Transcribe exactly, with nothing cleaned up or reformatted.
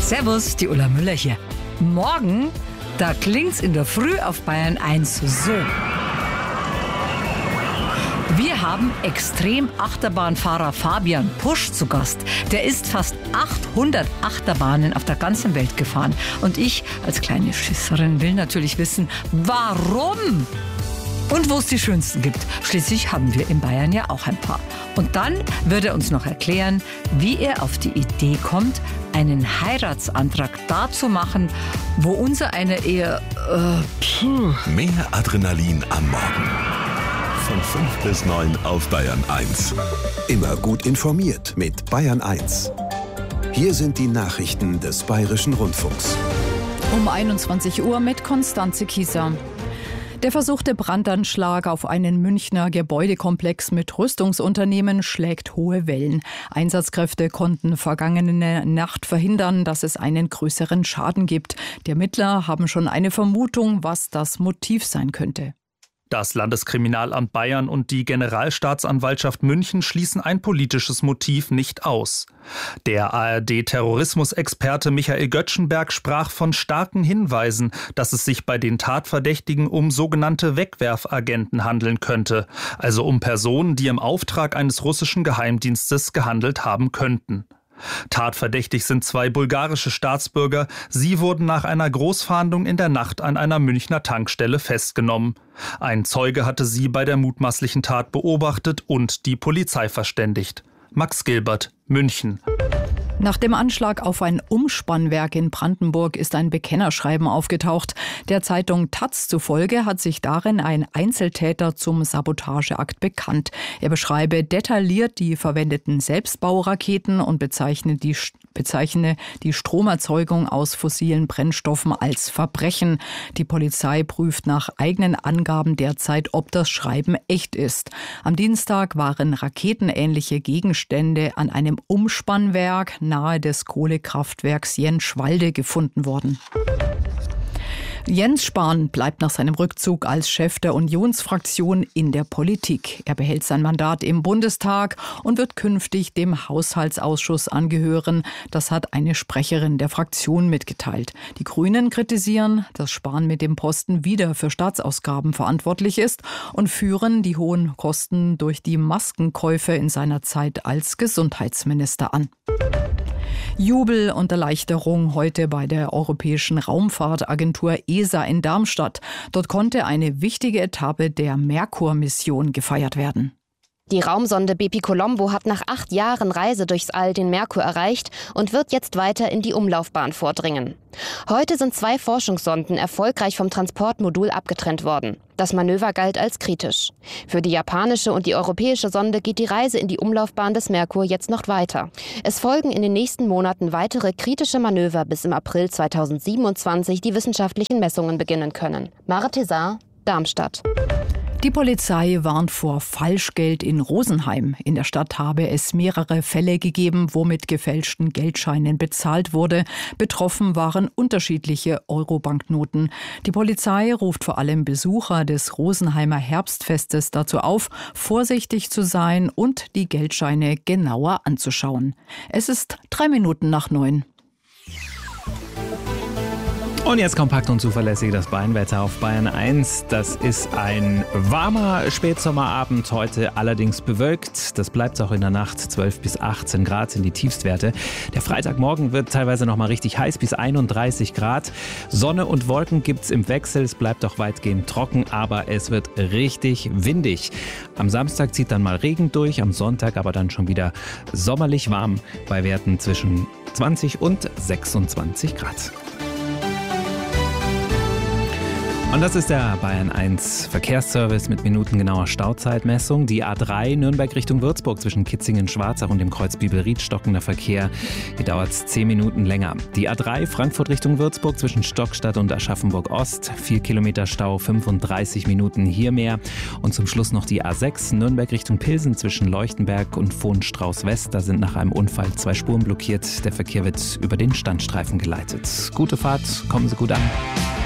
Servus, die Ulla Müller hier. Morgen, da klingt's in der Früh auf Bayern eins so. Wir haben Extrem-Achterbahnfahrer Fabian Pusch zu Gast. Der ist fast achthundert Achterbahnen auf der ganzen Welt gefahren. Und ich als kleine Schisserin will natürlich wissen, warum? Und wo es die schönsten gibt. Schließlich haben wir in Bayern ja auch ein paar. Und dann wird er uns noch erklären, wie er auf die Idee kommt, einen Heiratsantrag da zu machen, wo unser einer eher... Äh, Mehr Adrenalin am Morgen. Von fünf bis neun auf Bayern eins. Immer gut informiert mit Bayern eins. Hier sind die Nachrichten des Bayerischen Rundfunks. Um einundzwanzig Uhr mit Konstanze Kieser. Der versuchte Brandanschlag auf einen Münchner Gebäudekomplex mit Rüstungsunternehmen schlägt hohe Wellen. Einsatzkräfte konnten vergangene Nacht verhindern, dass es einen größeren Schaden gibt. Die Ermittler haben schon eine Vermutung, was das Motiv sein könnte. Das Landeskriminalamt Bayern und die Generalstaatsanwaltschaft München schließen ein politisches Motiv nicht aus. Der A R D-Terrorismusexperte Michael Göttschenberg sprach von starken Hinweisen, dass es sich bei den Tatverdächtigen um sogenannte Wegwerfagenten handeln könnte, also um Personen, die im Auftrag eines russischen Geheimdienstes gehandelt haben könnten. Tatverdächtig sind zwei bulgarische Staatsbürger. Sie wurden nach einer Großfahndung in der Nacht an einer Münchner Tankstelle festgenommen. Ein Zeuge hatte sie bei der mutmaßlichen Tat beobachtet und die Polizei verständigt. Max Gilbert, München. Nach dem Anschlag auf ein Umspannwerk in Brandenburg ist ein Bekennerschreiben aufgetaucht. Der Zeitung Taz zufolge hat sich darin ein Einzeltäter zum Sabotageakt bekannt. Er beschreibe detailliert die verwendeten Selbstbauraketen und bezeichne die, bezeichne die Stromerzeugung aus fossilen Brennstoffen als Verbrechen. Die Polizei prüft nach eigenen Angaben derzeit, ob das Schreiben echt ist. Am Dienstag waren raketenähnliche Gegenstände an einem Umspannwerk nahe des Kohlekraftwerks Jenschwalde gefunden worden. Jens Spahn bleibt nach seinem Rückzug als Chef der Unionsfraktion in der Politik. Er behält sein Mandat im Bundestag und wird künftig dem Haushaltsausschuss angehören. Das hat eine Sprecherin der Fraktion mitgeteilt. Die Grünen kritisieren, dass Spahn mit dem Posten wieder für Staatsausgaben verantwortlich ist und führen die hohen Kosten durch die Maskenkäufe in seiner Zeit als Gesundheitsminister an. Jubel und Erleichterung heute bei der Europäischen Raumfahrtagentur E S A in Darmstadt. Dort konnte eine wichtige Etappe der Merkur-Mission gefeiert werden. Die Raumsonde Bepi-Colombo hat nach acht Jahren Reise durchs All den Merkur erreicht und wird jetzt weiter in die Umlaufbahn vordringen. Heute sind zwei Forschungssonden erfolgreich vom Transportmodul abgetrennt worden. Das Manöver galt als kritisch. Für die japanische und die europäische Sonde geht die Reise in die Umlaufbahn des Merkur jetzt noch weiter. Es folgen in den nächsten Monaten weitere kritische Manöver, bis im April zweitausendsiebenundzwanzig die wissenschaftlichen Messungen beginnen können. Mare Tezar, Darmstadt. Die Polizei warnt vor Falschgeld in Rosenheim. In der Stadt habe es mehrere Fälle gegeben, wo mit gefälschten Geldscheinen bezahlt wurde. Betroffen waren unterschiedliche Euro-Banknoten. Die Polizei ruft vor allem Besucher des Rosenheimer Herbstfestes dazu auf, vorsichtig zu sein und die Geldscheine genauer anzuschauen. Es ist drei Minuten nach neun. Und jetzt kompakt und zuverlässig das Bayernwetter auf Bayern eins. Das ist ein warmer Spätsommerabend, heute allerdings bewölkt. Das bleibt auch in der Nacht. zwölf bis achtzehn Grad sind die Tiefstwerte. Der Freitagmorgen wird teilweise noch mal richtig heiß, bis einunddreißig Grad. Sonne und Wolken gibt es im Wechsel. Es bleibt auch weitgehend trocken, aber es wird richtig windig. Am Samstag zieht dann mal Regen durch, am Sonntag aber dann schon wieder sommerlich warm bei Werten zwischen zwanzig und sechsundzwanzig Grad. Und das ist der Bayern eins Verkehrsservice mit minutengenauer Stauzeitmessung. Die A drei Nürnberg Richtung Würzburg zwischen Kitzingen-Schwarzach und dem Kreuz Bibelried stockender Verkehr. Hier dauert es zehn Minuten länger. Die A drei Frankfurt Richtung Würzburg zwischen Stockstadt und Aschaffenburg-Ost. vier Kilometer Stau, fünfunddreißig Minuten hier mehr. Und zum Schluss noch die A sechs Nürnberg Richtung Pilsen zwischen Leuchtenberg und Vohnstrauß-West. Da sind nach einem Unfall zwei Spuren blockiert. Der Verkehr wird über den Standstreifen geleitet. Gute Fahrt, kommen Sie gut an.